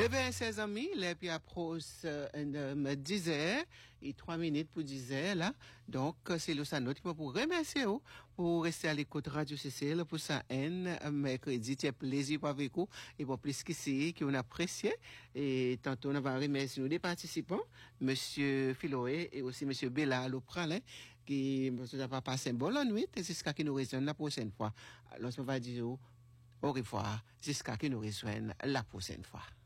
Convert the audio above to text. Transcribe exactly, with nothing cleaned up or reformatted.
Eh bien, ses amis, les puis approche euh, me disait, et trois minutes pour dix heures, là. Donc, c'est le Sanote pour remercier vous, pour rester à l'écoute Radio C C L, pour sa haine, mercredi, c'est plaisir pour avec vous, et pour plus qu'ici, qu'on apprécie. Et tantôt, on va remercier nos deux participants, Monsieur Philoé et aussi Monsieur Bella Lopral, qui nous a passé un bon nuit, et jusqu'à qui nous rejoignent la prochaine fois. Alors, on va dire au revoir, jusqu'à qui nous rejoignent la prochaine fois.